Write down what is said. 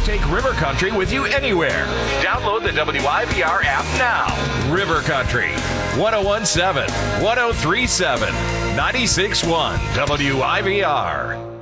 take River Country with you anywhere. Download the WIVR app now. River Country, 1017, 1037, 96.1 WIVR.